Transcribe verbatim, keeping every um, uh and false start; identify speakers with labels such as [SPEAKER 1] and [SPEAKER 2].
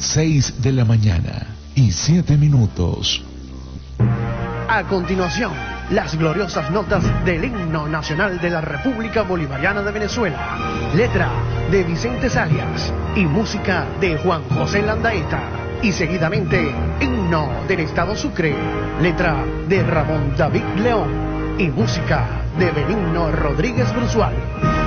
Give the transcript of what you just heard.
[SPEAKER 1] seis de la mañana y siete minutos.
[SPEAKER 2] A continuación, las gloriosas notas del himno nacional de la República Bolivariana de Venezuela. Letra de Vicente Salias y música de Juan José Landaeta. Y seguidamente, himno del Estado Sucre. Letra de Ramón David León y música de Benigno Rodríguez Brusual.